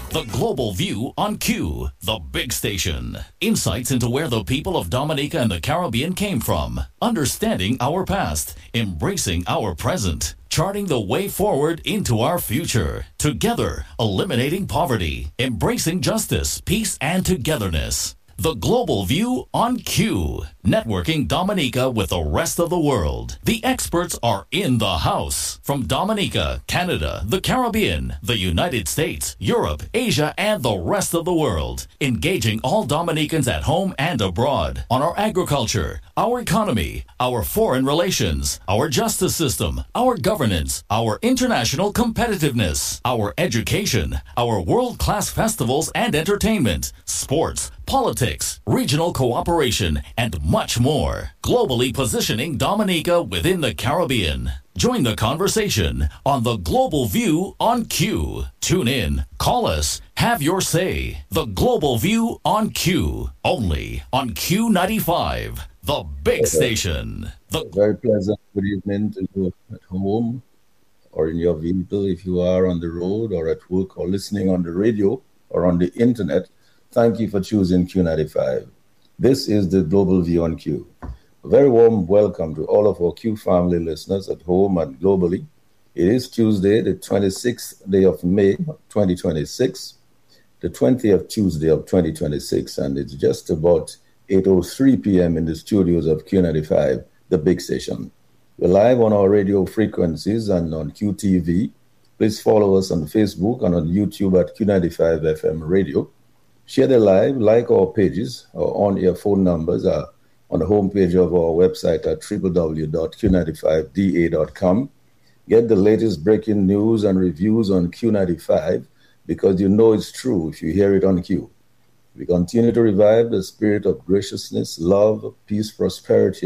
The Global View on Q, the big station. Insights into where the people of Dominica and the Caribbean came from. Understanding our past. Embracing our present. Charting the way forward into our future. Together, eliminating poverty. Embracing justice, peace, and togetherness. The Global View on Q. Networking Dominica with the rest of the world. The experts are in the house. From Dominica, Canada, the Caribbean, the United States, Europe, Asia, and the rest of the world. Engaging all Dominicans at home and abroad on our agriculture, our economy, our foreign relations, our justice system, our governance, our international competitiveness, our education, our world-class festivals and entertainment, sports, politics, regional cooperation, and much more. Globally positioning Dominica within the Caribbean. Join the conversation on the Global View on Q. Tune in, call us, have your say. The Global View on Q. Only on Q95, the big station. Very pleasant good evening to you at home or in your vehicle if you are on the road or at work or listening on the radio or on the internet. Thank you for choosing Q95. This is the Global View on Q. A very warm welcome to all of our Q family listeners at home and globally. It is Tuesday, the 26th day of May, 2026, the 20th Tuesday of 2026, and it's just about 8:03 p.m. in the studios of Q95, the big station. We're live on our radio frequencies and on QTV. Please follow us on Facebook and on YouTube at Q95 FM Radio. Share the live, like our pages. Our on-air phone numbers are on the homepage of our website at www.q95da.com. Get the latest breaking news and reviews on Q95 because you know it's true if you hear it on Q. We continue to revive the spirit of graciousness, love, peace, prosperity,